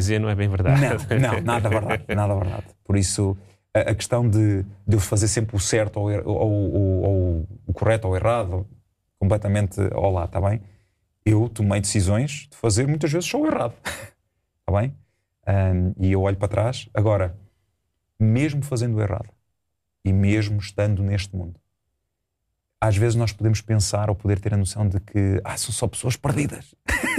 dizia não é bem verdade. Não, nada verdade, nada verdade. Por isso, a questão de eu fazer sempre o certo ou o correto ou o errado, completamente ao lado, está bem? Eu tomei decisões de fazer muitas vezes só o errado, está bem? E eu olho para trás. Agora, mesmo fazendo o errado e mesmo estando neste mundo, às vezes nós podemos pensar ou poder ter a noção de que são só pessoas perdidas.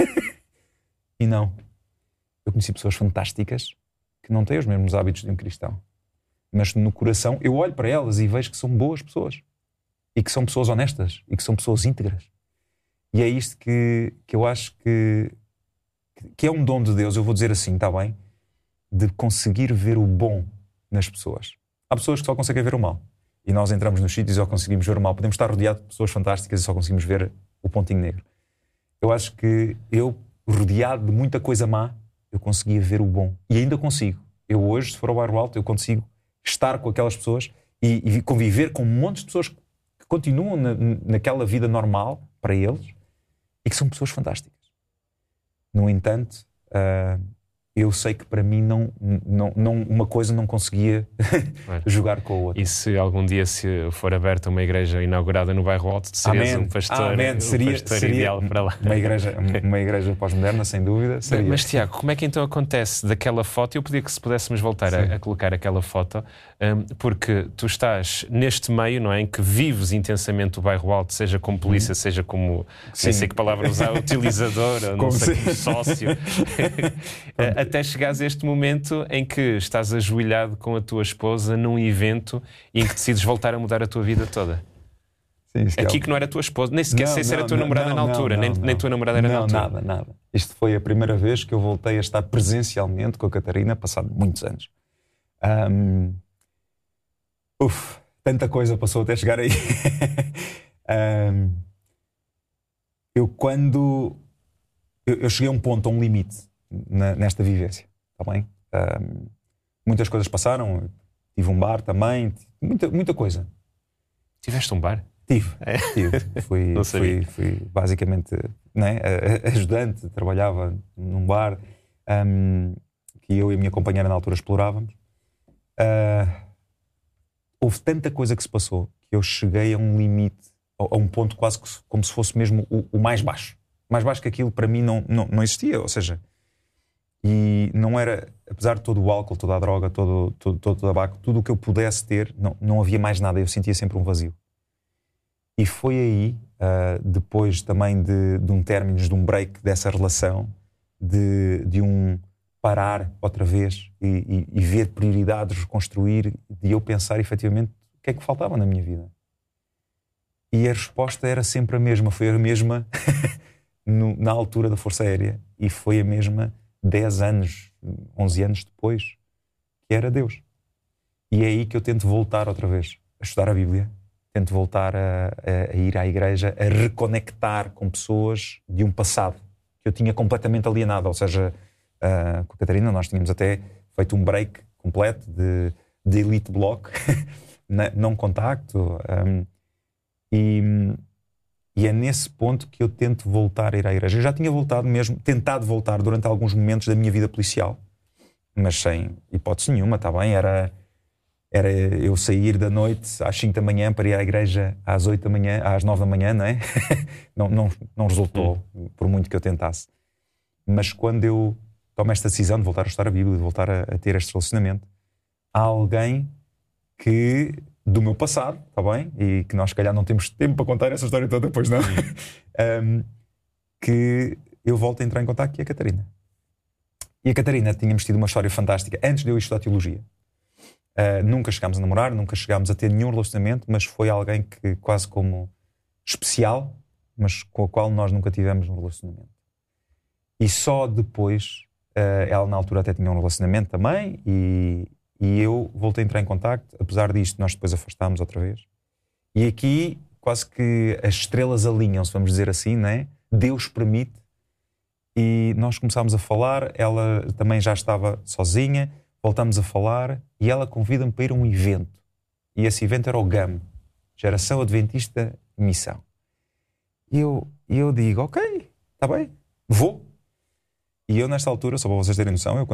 E não. Eu conheci pessoas fantásticas que não têm os mesmos hábitos de um cristão. Mas no coração eu olho para elas e vejo que são boas pessoas. E que são pessoas honestas. E que são pessoas íntegras. E é isto que eu acho que é um dom de Deus, eu vou dizer assim, está bem? De conseguir ver o bom nas pessoas. Há pessoas que só conseguem ver o mal. E nós entramos nos sítios e só conseguimos ver o mal. Podemos estar rodeados de pessoas fantásticas e só conseguimos ver o pontinho negro. Eu acho que eu, rodeado de muita coisa má, eu conseguia ver o bom. E ainda consigo. Eu hoje, se for ao Bairro Alto, eu consigo estar com aquelas pessoas e conviver com um monte de pessoas que continuam naquela vida normal para eles e que são pessoas fantásticas. No entanto, eu sei que para mim uma coisa não conseguia jogar com a outra. E se algum dia se for aberta uma igreja inaugurada no Bairro Alto, tu serias um pastor, seria ideal para lá. Uma igreja pós-moderna, sem dúvida. Seria. Mas Tiago, como é que então acontece daquela foto? Eu pedia que se pudéssemos voltar a colocar aquela foto, porque tu estás neste meio, não é, em que vives intensamente o Bairro Alto, seja como polícia, seja como, nem sei que palavra usar, utilizador, ou não sei, como sócio. Até chegares a este momento em que estás ajoelhado com a tua esposa num evento e em que decides voltar a mudar a tua vida toda. Sim, aqui que não era a tua esposa, nem sequer sei se era a tua namorada na altura, nem tua namorada era na altura. Nada. Isto foi a primeira vez que eu voltei a estar presencialmente com a Catarina, passado muitos anos. Tanta coisa passou até chegar aí. Eu cheguei a um ponto, a um limite nesta vivência, está bem? Muitas coisas passaram, tive um bar também, muita coisa. Tiveste um bar? Tive. Fui basicamente, né, ajudante, trabalhava num bar que eu e a minha companheira na altura explorávamos. Houve tanta coisa que se passou que eu cheguei a um limite, a um ponto quase como se fosse mesmo o mais baixo. Mais baixo que aquilo para mim não existia, ou seja, e não era, apesar de todo o álcool, toda a droga, todo o tabaco, tudo o que eu pudesse ter, não havia mais nada, eu sentia sempre um vazio. E foi aí, depois também de um término, de um break dessa relação, de um parar outra vez e ver prioridades, reconstruir, de eu pensar efetivamente o que é que faltava na minha vida. E a resposta era sempre a mesma, foi a mesma na altura da Força Aérea e foi a mesma 10 anos, 11 anos depois, que era Deus. E é aí que eu tento voltar outra vez a estudar a Bíblia, tento voltar a ir à igreja, a reconectar com pessoas de um passado que eu tinha completamente alienado. Ou seja, com a Catarina nós tínhamos até feito um break completo de elite block, não contacto. E é nesse ponto que eu tento voltar a ir à igreja. Eu já tinha tentado voltar durante alguns momentos da minha vida policial, mas sem hipótese nenhuma, está bem? Era eu sair da noite às 5 da manhã para ir à igreja às 8 da manhã, às 9 da manhã, não é? não resultou, por muito que eu tentasse. Mas quando eu tomo esta decisão de voltar a estudar a Bíblia, de voltar a ter este relacionamento, há alguém que, do meu passado, está bem? E que nós, se calhar, não temos tempo para contar essa história toda, depois não. Que eu volto a entrar em contato, que é a Catarina. E a Catarina, tínhamos tido uma história fantástica antes de eu estudar teologia. Nunca chegámos a namorar, nunca chegámos a ter nenhum relacionamento, mas foi alguém que quase como especial, mas com a qual nós nunca tivemos um relacionamento. E só depois, ela na altura até tinha um relacionamento também, e eu voltei a entrar em contacto. Apesar disto, nós depois afastámos outra vez. E aqui quase que as estrelas alinham-se, vamos dizer assim, não é? Deus permite. E nós começámos a falar, ela também já estava sozinha, voltámos a falar e ela convida-me para ir a um evento. E esse evento era o GAM, Geração Adventista Missão. E eu digo, ok, está bem, vou. E eu nesta altura, só para vocês terem noção, eu